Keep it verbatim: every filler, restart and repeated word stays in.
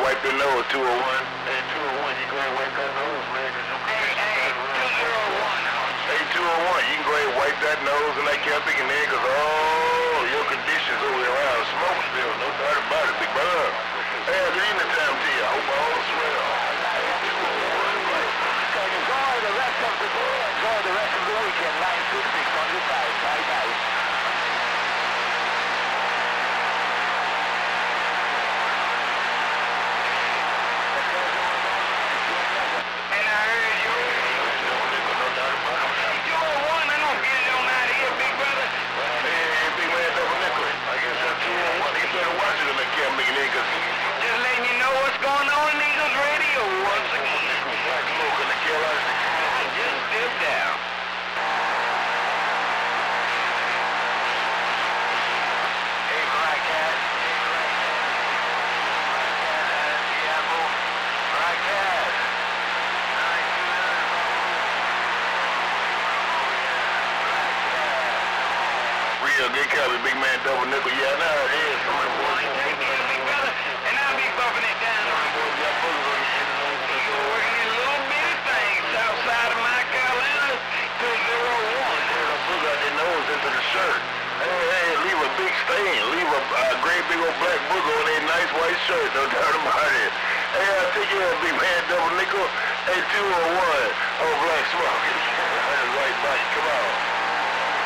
wipe your nose, two oh one. Hey, two oh one, you go ahead and wipe that nose, man. Hey, hey, two oh one. Hey, two oh one, you can go ahead and wipe that nose and that Camping in there, because all your conditions over there around smoke still, no doubt about it, big brother. Hey, good evening time to you. I hope all is well. Enjoy the rest of the day, enjoy the rest of the weekend, nine two six on your side, bye bye. Just letting you know what's going on in Eagles Radio once again. Smoking the killer. Just dip down. Hey, Black Cat. Diablo. Black Cat. Real good copy, big man, double nickel. Yeah, now it is. Come on, boy. And I'll be bumping it down. Working in little bitty things outside of my Carolina to zero one. There's a booger out their nose into the shirt. Hey, hey, leave a big stain. Leave a uh, great big old black booger on their nice white shirt. No doubt about it. Hey, I'll take care of big man, double nickel. Hey, two oh one. Oh, black smoke. That's right, buddy. Come on.